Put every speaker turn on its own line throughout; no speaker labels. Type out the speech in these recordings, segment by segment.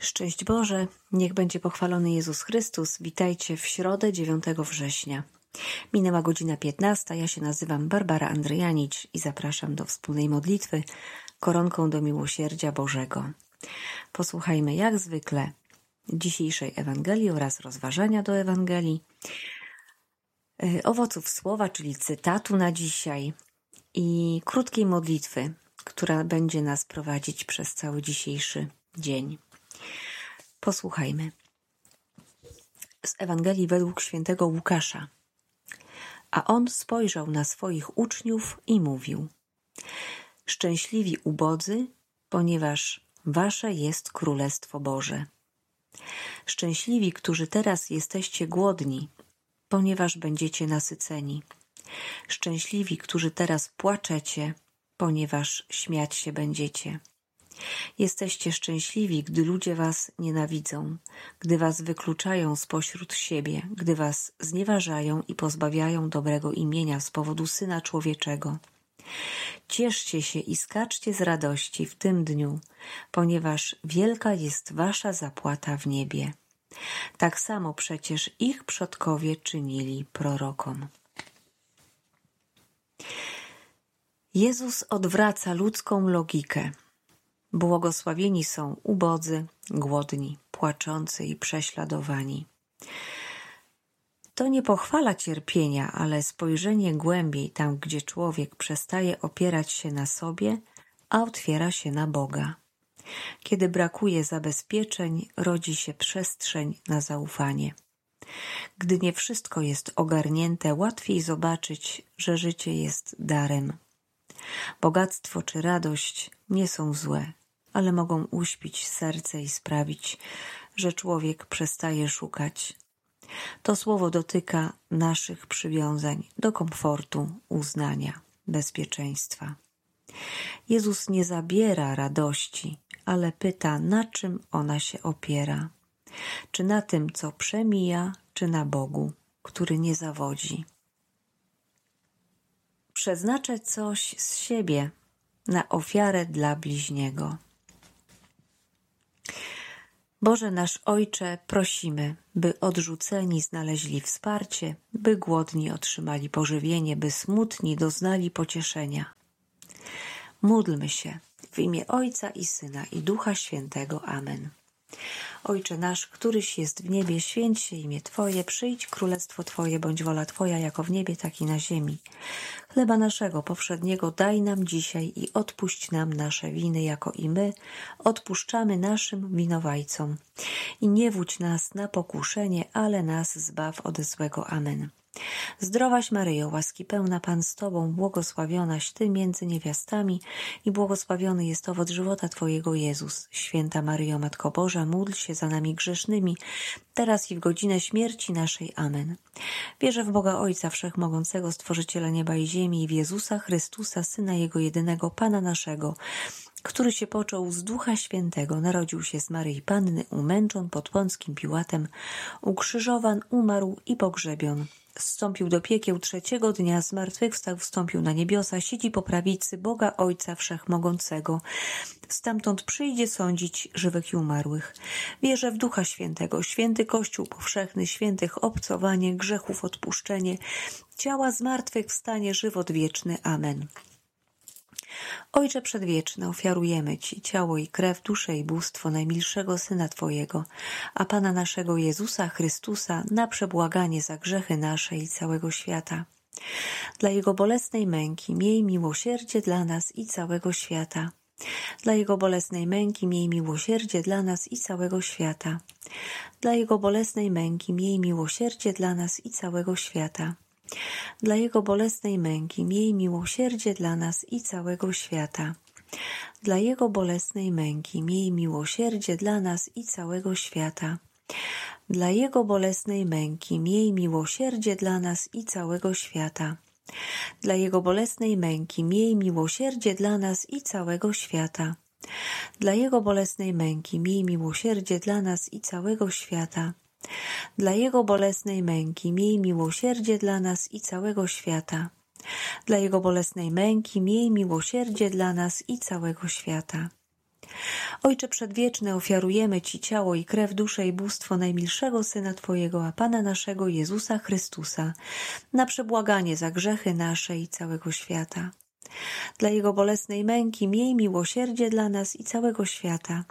Szczęść Boże, niech będzie pochwalony Jezus Chrystus. Witajcie w środę 9 września. Minęła godzina 15, ja się nazywam Barbara Andryjanicz i zapraszam do wspólnej modlitwy koronką do miłosierdzia Bożego. Posłuchajmy jak zwykle dzisiejszej Ewangelii oraz rozważania do Ewangelii, owoców słowa, czyli cytatu na dzisiaj i krótkiej modlitwy, która będzie nas prowadzić przez cały dzisiejszy dzień. Posłuchajmy. Z Ewangelii według świętego Łukasza. A on spojrzał na swoich uczniów i mówił: Szczęśliwi ubodzy, ponieważ wasze jest Królestwo Boże. Szczęśliwi, którzy teraz jesteście głodni, ponieważ będziecie nasyceni. Szczęśliwi, którzy teraz płaczecie, ponieważ śmiać się będziecie. Jesteście szczęśliwi, gdy ludzie was nienawidzą, gdy was wykluczają spośród siebie, gdy was znieważają i pozbawiają dobrego imienia z powodu Syna Człowieczego. Cieszcie się i skaczcie z radości w tym dniu, ponieważ wielka jest wasza zapłata w niebie. Tak samo przecież ich przodkowie czynili prorokom. Jezus odwraca ludzką logikę. Błogosławieni są ubodzy, głodni, płaczący i prześladowani. To nie pochwala cierpienia, ale spojrzenie głębiej tam, gdzie człowiek przestaje opierać się na sobie, a otwiera się na Boga. Kiedy brakuje zabezpieczeń, rodzi się przestrzeń na zaufanie. Gdy nie wszystko jest ogarnięte, łatwiej zobaczyć, że życie jest darem. Bogactwo czy radość nie są złe, ale mogą uśpić serce i sprawić, że człowiek przestaje szukać. To słowo dotyka naszych przywiązań do komfortu, uznania, bezpieczeństwa. Jezus nie zabiera radości, ale pyta, na czym ona się opiera. Czy na tym, co przemija, czy na Bogu, który nie zawodzi. Przeznaczę coś z siebie na ofiarę dla bliźniego. Boże nasz Ojcze, prosimy, by odrzuceni znaleźli wsparcie, by głodni otrzymali pożywienie, by smutni doznali pocieszenia. Módlmy się w imię Ojca i Syna i Ducha Świętego. Amen. Ojcze nasz, któryś jest w niebie, święć się imię Twoje, przyjdź królestwo Twoje, bądź wola Twoja, jako w niebie, tak i na ziemi. Chleba naszego powszedniego daj nam dzisiaj i odpuść nam nasze winy, jako i my odpuszczamy naszym winowajcom. I nie wódź nas na pokuszenie, ale nas zbaw od złego. Amen. Zdrowaś Maryjo, łaski pełna Pan z Tobą, błogosławionaś Ty między niewiastami i błogosławiony jest owoc żywota Twojego, Jezus. Święta Maryjo, Matko Boża, módl się za nami grzesznymi, teraz i w godzinę śmierci naszej. Amen. Wierzę w Boga Ojca Wszechmogącego, Stworzyciela nieba i ziemi, i w Jezusa Chrystusa, Syna Jego jedynego, Pana naszego, który się począł z Ducha Świętego, narodził się z Maryi Panny, umęczon pod Pąckim Piłatem, ukrzyżowan, umarł i pogrzebion. Zstąpił do piekieł, trzeciego dnia zmartwychwstał, wstąpił na niebiosa, siedzi po prawicy Boga Ojca Wszechmogącego. Stamtąd przyjdzie sądzić żywych i umarłych. Wierzę w Ducha Świętego, święty Kościół powszechny, świętych obcowanie, grzechów odpuszczenie, ciała zmartwychwstanie, żywot wieczny. Amen. Ojcze Przedwieczny, ofiarujemy Ci ciało i krew, duszę i bóstwo najmilszego Syna Twojego, a Pana naszego Jezusa Chrystusa, na przebłaganie za grzechy nasze i całego świata. Dla Jego bolesnej męki miej miłosierdzie dla nas i całego świata. Dla Jego bolesnej męki miej miłosierdzie dla nas i całego świata. Dla Jego bolesnej męki miej miłosierdzie dla nas i całego świata. Dla Jego bolesnej męki miej miłosierdzie dla nas i całego świata. Dla Jego bolesnej męki miej miłosierdzie dla nas i całego świata. Dla Jego bolesnej męki miej miłosierdzie dla nas i całego świata. Dla Jego bolesnej męki miej miłosierdzie dla nas i całego świata. Dla Jego bolesnej męki miej miłosierdzie dla nas i całego świata. Dla Jego bolesnej męki miej miłosierdzie dla nas i całego świata. Dla Jego bolesnej męki miej miłosierdzie dla nas i całego świata. Ojcze Przedwieczny, ofiarujemy Ci ciało i krew, duszę i bóstwo najmilszego Syna Twojego, a Pana naszego Jezusa Chrystusa, na przebłaganie za grzechy nasze i całego świata. Dla Jego bolesnej męki miej miłosierdzie dla nas i całego świata.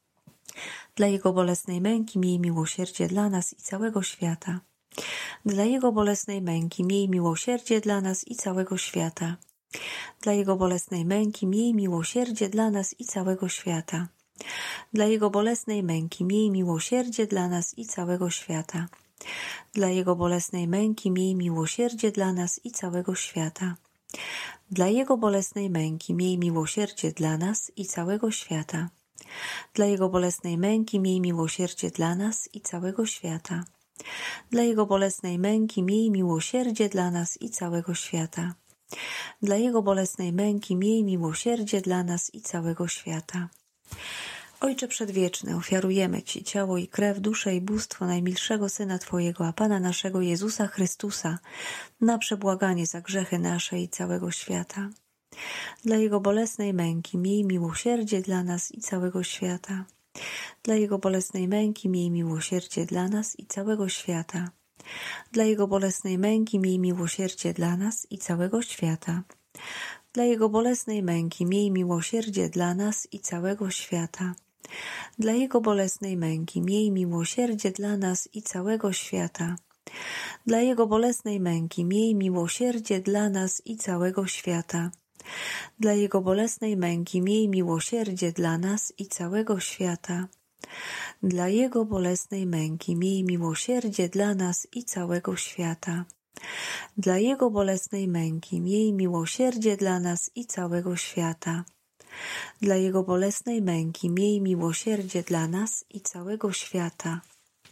Dla Jego bolesnej męki miej miłosierdzie dla nas i całego świata. Dla Jego bolesnej męki miej miłosierdzie dla nas i całego świata. Dla Jego bolesnej męki miej miłosierdzie dla nas i całego świata. Dla Jego bolesnej męki miej miłosierdzie dla nas i całego świata. Dla Jego bolesnej męki miej miłosierdzie dla nas i całego świata. Dla Jego bolesnej męki miej miłosierdzie dla nas i całego świata. Dla Jego bolesnej męki miej miłosierdzie dla nas i całego świata. Dla Jego bolesnej męki miej miłosierdzie dla nas i całego świata. Dla Jego bolesnej męki miej miłosierdzie dla nas i całego świata. Ojcze Przedwieczny, ofiarujemy Ci ciało i krew, duszę i bóstwo najmilszego Syna Twojego, a Pana naszego Jezusa Chrystusa, na przebłaganie za grzechy nasze i całego świata. Dla Jego bolesnej męki miej miłosierdzie dla nas i całego świata. Dla Jego bolesnej męki miej miłosierdzie dla nas i całego świata. Dla Jego bolesnej męki miej miłosierdzie dla nas i całego świata. Dla Jego bolesnej męki miej miłosierdzie dla nas i całego świata. Dla Jego bolesnej męki miej miłosierdzie dla nas i całego świata. Dla Jego bolesnej męki miej miłosierdzie dla nas i całego świata. Dla Jego bolesnej męki miej miłosierdzie dla nas i całego świata. Dla Jego bolesnej męki miej miłosierdzie dla nas i całego świata. Dla Jego bolesnej męki miej miłosierdzie dla nas i całego świata. Dla Jego bolesnej męki miej miłosierdzie dla nas i całego świata.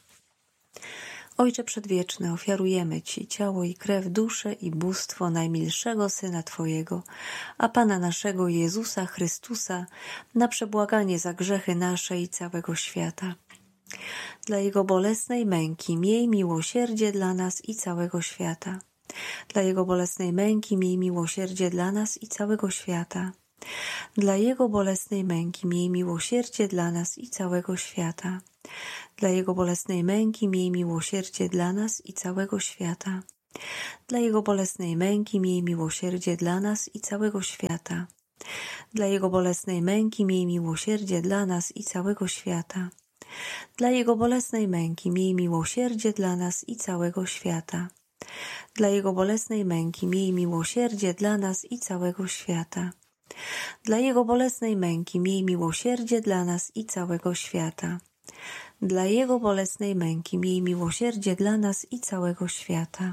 Ojcze Przedwieczny, ofiarujemy Ci ciało i krew, duszę i bóstwo najmilszego Syna Twojego, a Pana naszego Jezusa Chrystusa, na przebłaganie za grzechy nasze i całego świata. Dla Jego bolesnej męki miej miłosierdzie dla nas i całego świata. Dla Jego bolesnej męki miej miłosierdzie dla nas i całego świata. Dla Jego bolesnej męki miej miłosierdzie dla nas i całego świata. Dla Jego bolesnej męki miej miłosierdzie dla nas i całego świata. Dla Jego bolesnej męki miej miłosierdzie dla nas i całego świata. Dla Jego bolesnej męki miej miłosierdzie dla nas i całego świata. Dla Jego bolesnej męki miej miłosierdzie dla nas i całego świata. Dla Jego bolesnej męki miej miłosierdzie dla nas i całego świata. Dla Jego bolesnej męki miej miłosierdzie dla nas i całego świata. Dla Jego bolesnej męki miej miłosierdzie dla nas i całego świata.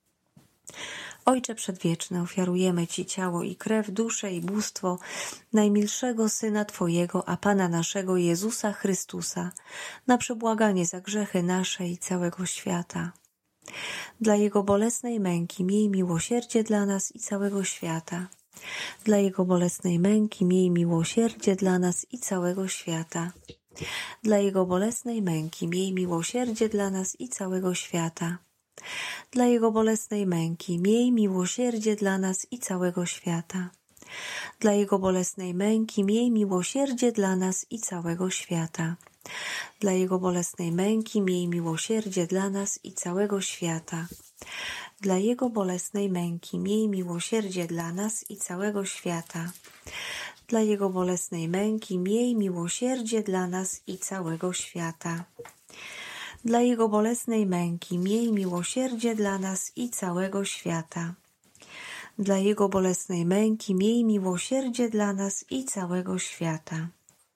Ojcze Przedwieczny, ofiarujemy Ci ciało i krew, duszę i bóstwo najmilszego Syna Twojego, a Pana naszego Jezusa Chrystusa, na przebłaganie za grzechy nasze i całego świata. Dla Jego bolesnej męki miej miłosierdzie dla nas i całego świata. Dla Jego bolesnej męki miej miłosierdzie dla nas i całego świata. Dla Jego bolesnej męki miej miłosierdzie dla nas i całego świata. Dla Jego bolesnej męki miej miłosierdzie dla nas i całego świata. Dla Jego bolesnej męki miej miłosierdzie dla nas i całego świata. Dla Jego bolesnej męki miej miłosierdzie dla nas i całego świata. Dla Jego bolesnej męki miej miłosierdzie dla nas i całego świata. Dla Jego bolesnej męki miej miłosierdzie dla nas i całego świata. Dla Jego bolesnej męki miej miłosierdzie dla nas i całego świata. Dla Jego bolesnej męki miej miłosierdzie dla nas i całego świata.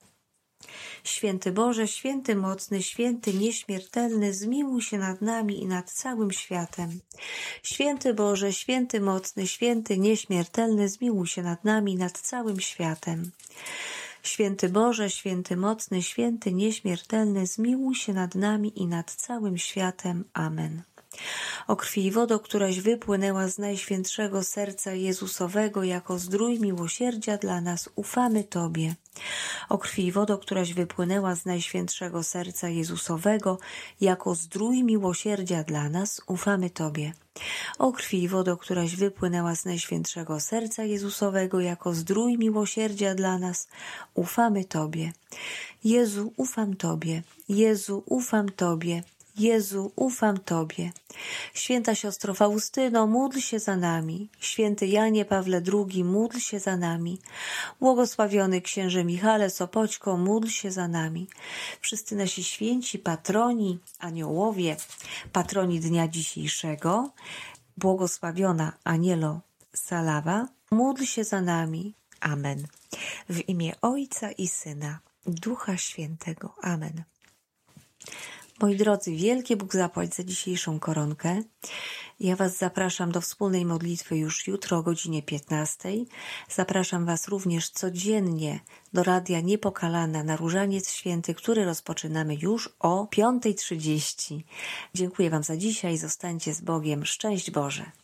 Święty Boże, święty mocny, święty nieśmiertelny, zmiłuj się nad nami i nad całym światem. Święty Boże, święty mocny, święty nieśmiertelny, zmiłuj się nad nami i nad całym światem. Święty Boże, święty mocny, święty nieśmiertelny, zmiłuj się nad nami i nad całym światem. Amen. O krwi i wodo, któraś wypłynęła z Najświętszego Serca Jezusowego jako zdrój miłosierdzia dla nas, ufamy Tobie. O krwi i wodo, któraś wypłynęła z Najświętszego Serca Jezusowego jako zdrój miłosierdzia dla nas, ufamy Tobie. O krwi i wodo, któraś wypłynęła z Najświętszego Serca Jezusowego jako zdrój miłosierdzia dla nas, ufamy Tobie. Jezu, ufam Tobie. Jezu, ufam Tobie. Jezu, ufam Tobie. Święta siostro Faustyno, módl się za nami. Święty Janie Pawle II, módl się za nami. Błogosławiony księże Michale Sopoćko, módl się za nami. Wszyscy nasi święci, patroni, aniołowie, patroni dnia dzisiejszego, błogosławiona Anielo Salawa, módl się za nami. Amen. W imię Ojca i Syna, Ducha Świętego. Amen. Moi drodzy, wielki Bóg zapłać za dzisiejszą koronkę. Ja Was zapraszam do wspólnej modlitwy już jutro o godzinie 15. Zapraszam Was również codziennie do Radia Niepokalana na Różaniec Święty, który rozpoczynamy już o 5:30. Dziękuję Wam za dzisiaj. Zostańcie z Bogiem. Szczęść Boże.